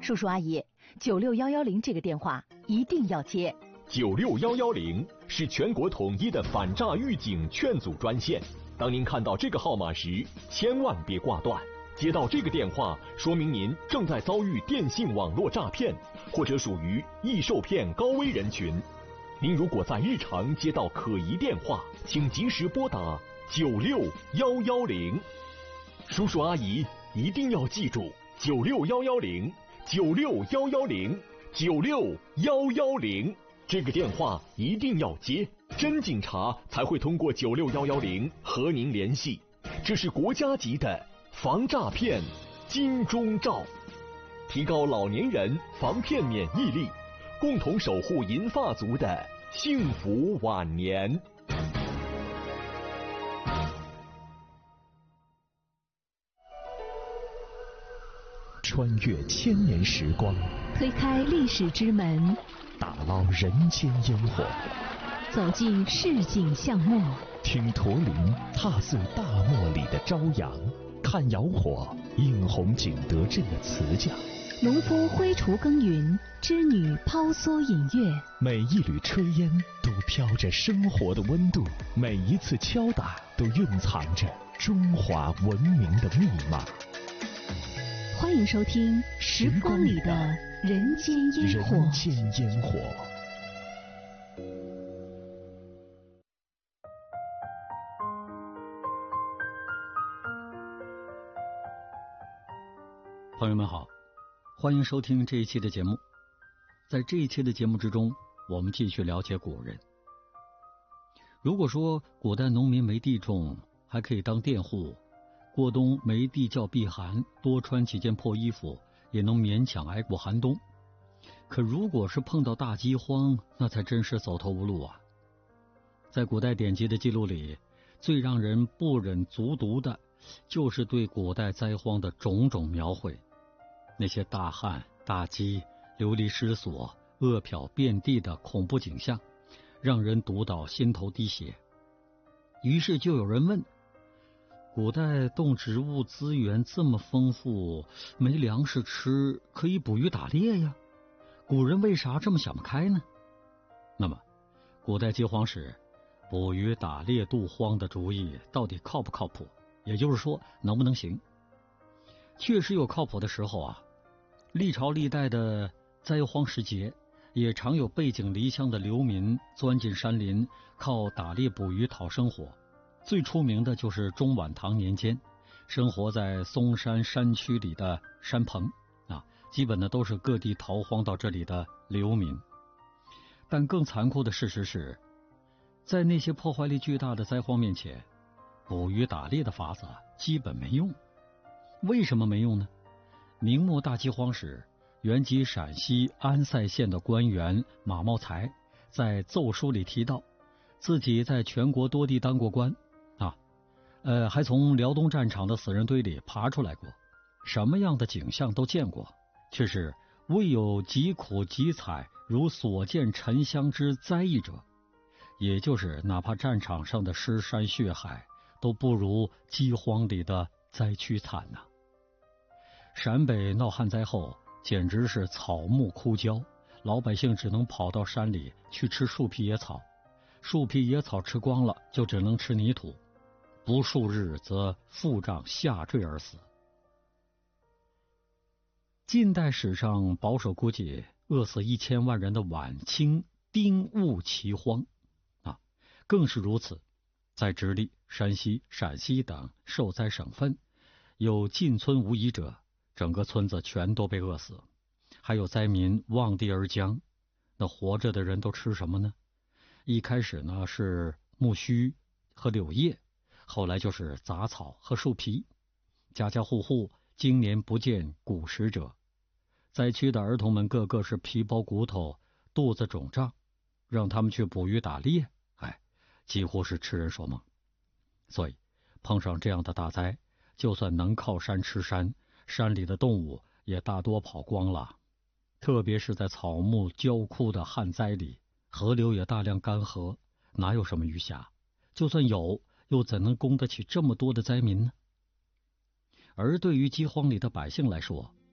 叔叔阿姨，96110这个电话一定要接。 96110是全国统一的反诈预警劝阻专线。当您看到这个号码时，千万别挂断。接到这个电话，说明您正在遭遇电信网络诈骗，或者属于易受骗高危人群。您如果在日常接到可疑电话，请及时拨打96110。叔叔阿姨一定要记住96110，96110，96110，这个电话一定要接，真警察才会通过96110和您联系，这是国家级的防诈骗金钟罩，提高老年人防骗免疫力，共同守护银发族的幸福晚年。 穿越千年时光， 推开历史之门， 打捞人间烟火， 走进市井巷陌， 听驼铃踏碎大漠里的朝阳，看窑火映红景德镇的瓷匠， 农夫挥锄耕耘，织女抛梭引月， 每一缕炊烟都飘着生活的温度，每一次敲打都蕴藏着中华文明的密码。 欢迎收听《时光里的人间烟火》。 人间烟火。 朋友们好，欢迎收听这一期的节目。在这一期的节目之中，我们继续了解古人。如果说古代农民没地种，还可以当佃户，过冬没地窖避寒，多穿几件破衣服也能勉强挨过寒冬。可如果是碰到大饥荒，那才真是走投无路啊。在古代典籍的记录里，最让人不忍卒读的就是对古代灾荒的种种描绘，那些大旱、大饥、流离失所、饿殍遍地的恐怖景象，让人读到心头滴血。于是就有人问，古代动植物资源这么丰富，没粮食吃，可以捕鱼打猎呀，古人为啥这么想不开呢？那么古代饥荒时捕鱼打猎渡荒的主意到底靠不靠谱，也就是说能不能行？确实有靠谱的时候啊。历朝历代的灾荒时节，也常有背井离乡的流民钻进山林，靠打猎捕鱼讨生活。最出名的就是中晚唐年间，生活在嵩山山区里的山棚基本呢都是各地逃荒到这里的流民。但更残酷的事实是，在那些破坏力巨大的灾荒面前，捕鱼打猎的法子基本没用。为什么没用呢？明末大饥荒时，原籍陕西安塞县的官员马茂才在奏书里提到，自己在全国多地当过官还从辽东战场的死人堆里爬出来过，什么样的景象都见过，却是未有疾苦疾惨如所见沉香之灾异者，也就是哪怕战场上的尸山血海都不如饥荒里的灾区惨呐。陕北闹旱灾后，简直是草木枯焦，老百姓只能跑到山里去吃树皮野草，树皮野草吃光了，就只能吃泥土，不数日则腹胀下坠而死。近代史上保守估计饿死1000万人的晚清丁戊奇荒更是如此。在直隶、山西、陕西等受灾省份，有进村无遗者，整个村子全都被饿死。还有灾民望地而僵，那活着的人都吃什么呢？一开始呢是木须和柳叶，后来就是杂草和树皮，家家户户经年不见谷食者。灾区的儿童们个个是皮包骨头，肚子肿胀，让他们去捕鱼打猎，几乎是痴人说梦。所以碰上这样的大灾，就算能靠山吃山，山里的动物也大多跑光了。特别是在草木焦枯的旱灾里，河流也大量干涸，哪有什么鱼虾？就算有，又怎能供得起这么多的灾民呢？而对于饥荒里的百姓来说，